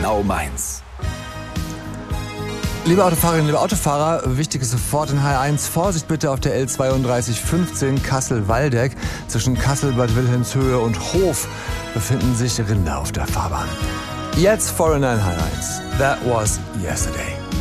genau meins. Liebe Autofahrerinnen, liebe Autofahrer, wichtig ist sofort in H1, Vorsicht bitte auf der L3215 Kassel-Waldeck. Zwischen Kassel, Bad Wilhelmshöhe und Hof befinden sich Rinder auf der Fahrbahn. Jetzt Foreigner in H1. That was yesterday.